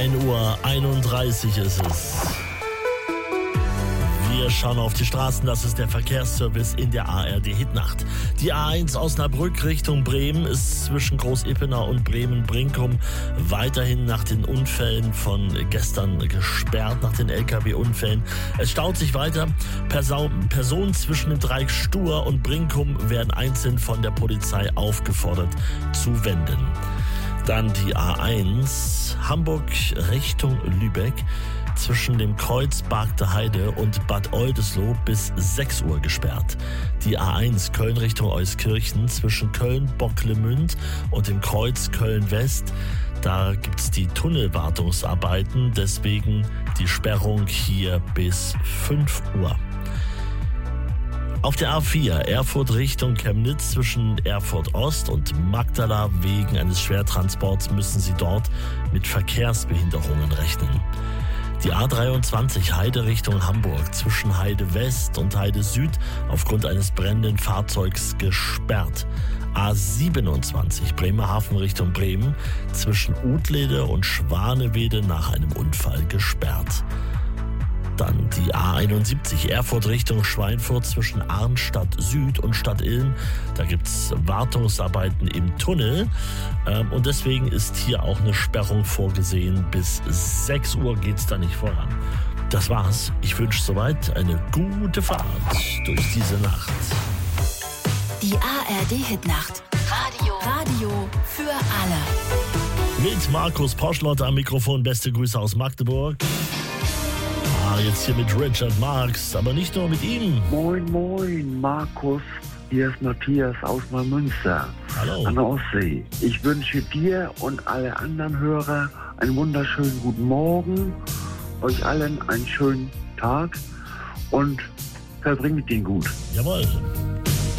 1:31 Uhr ist es. Wir schauen auf die Straßen, das ist der Verkehrsservice in der ARD-Hitnacht. Die A1 Osnabrück Richtung Bremen ist zwischen Groß-Ippenau und Bremen-Brinkum weiterhin nach den Unfällen von gestern gesperrt, nach den LKW-Unfällen. Es staut sich weiter. Personen zwischen dem Dreieck Stur und Brinkum werden einzeln von der Polizei aufgefordert zu wenden. Dann die A1 Hamburg Richtung Lübeck zwischen dem Kreuz Bargte Heide und Bad Oldesloe bis 6 Uhr gesperrt. Die A1 Köln Richtung Euskirchen zwischen Köln-Bocklemünd und dem Kreuz Köln-West. Da gibt es die Tunnelwartungsarbeiten, deswegen die Sperrung hier bis 5 Uhr. Auf der A4 Erfurt Richtung Chemnitz zwischen Erfurt Ost und Magdala wegen eines Schwertransports müssen Sie dort mit Verkehrsbehinderungen rechnen. Die A23 Heide Richtung Hamburg zwischen Heide West und Heide Süd aufgrund eines brennenden Fahrzeugs gesperrt. A27 Bremerhaven Richtung Bremen zwischen Utlede und Schwanewede nach einem Unfall gesperrt. Dann die A71 Erfurt Richtung Schweinfurt zwischen Arnstadt Süd und Stadt Ilm. Da gibt es Wartungsarbeiten im Tunnel und deswegen ist hier auch eine Sperrung vorgesehen. Bis 6 Uhr geht es da nicht voran. Das war's. Ich wünsche soweit eine gute Fahrt durch diese Nacht. Die ARD-Hitnacht. Radio für alle. Mit Markus Poschlotter am Mikrofon. Beste Grüße aus Magdeburg. Jetzt hier mit Richard Marx, aber nicht nur mit ihm. Moin, Markus. Hier ist Matthias aus Neumünster. Hallo. An der Ostsee. Ich wünsche dir und alle anderen Hörer einen wunderschönen guten Morgen. Euch allen einen schönen Tag und verbringt den gut. Jawohl.